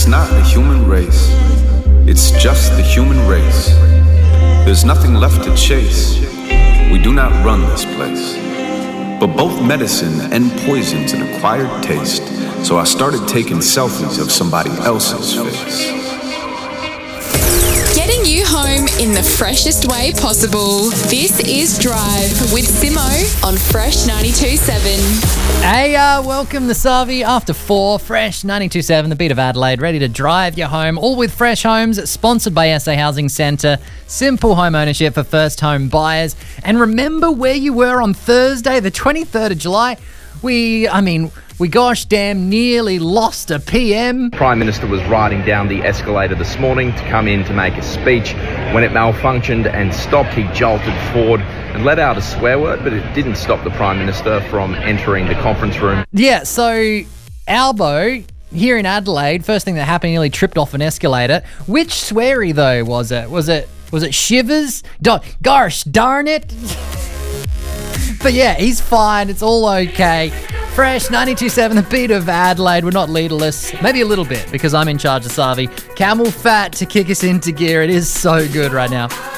not the human race. It's just the human race. There's nothing left to chase. We do not run this place. But both medicine and poison's an acquired taste. So I started taking selfies of somebody else's face. Getting you home in the freshest way possible. This is Drive with Simo on Fresh 92.7. Hey, welcome to Savi after 4, Fresh 92.7, the beat of Adelaide, ready to drive you home, all with Fresh Homes, sponsored by SA Housing Centre, simple home ownership for first home buyers. And remember where you were on Thursday, the 23rd of July? We gosh damn nearly lost a PM. Prime Minister was riding down the escalator this morning to come in to make a speech. When it malfunctioned and stopped, he jolted forward and let out a swear word, but it didn't stop the Prime Minister from entering the conference room. Yeah, so Albo here in Adelaide, first thing that happened, nearly tripped off an escalator. Which sweary though was it? Was it shivers? Gosh darn it. But yeah, he's fine. It's all okay. Fresh 92.7, the beat of Adelaide. We're not leaderless. Maybe a little bit because I'm in charge of Savi. Camel Fat to kick us into gear. It is so good right now.